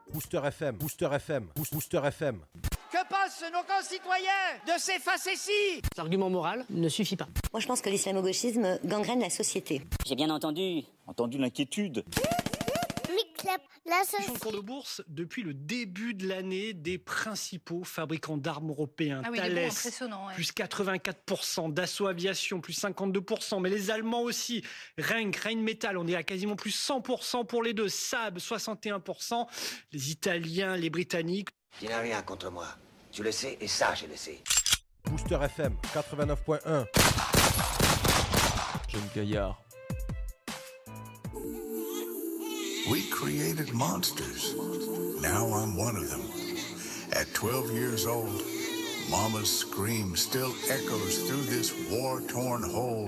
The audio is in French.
Booster FM, Booster FM, Booster FM. Que pensent nos concitoyens de ces facéties? L'argument moral ne suffit pas. Moi, je pense que l'islamo-gauchisme gangrène la société. J'ai bien entendu l'inquiétude. Sur le cours de bourse, depuis le début de l'année, des principaux fabricants d'armes européens, Thales, plus 84%, Dassault Aviation, plus 52%, mais les Allemands aussi, Rheinmetall, on est à quasiment plus 100% pour les deux, Saab, 61%, les Italiens, les Britanniques. Tu n'as rien contre moi, tu le sais, et ça, je le sais. Booster FM, 89.1. Jeune Gaillard. We created monsters. Now I'm one of them. At 12 years old, Mama's scream still echoes through this war-torn hole